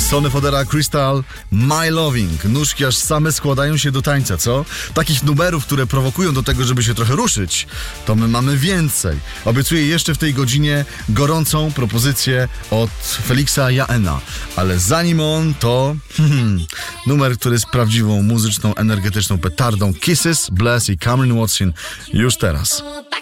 Sonny Fodera, Crystal, My Loving. Nóżki aż same składają się do tańca, co? Takich numerów, które prowokują do tego, żeby się trochę ruszyć, to my mamy więcej. Obiecuję jeszcze w tej godzinie gorącą propozycję od Felixa Jaena. Ale zanim on, to numer, który jest prawdziwą muzyczną, energetyczną petardą. Kisses, Bless i Cameron Watson już teraz.